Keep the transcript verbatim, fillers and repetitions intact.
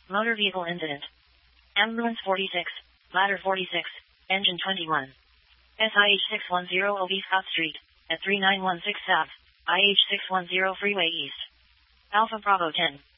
Motor vehicle incident. Ambulance forty-six, ladder forty-six, engine twenty-one. S I H six one zero O B Scott Street, at three nine one six South, I H six one zero Freeway East. Alpha Bravo ten.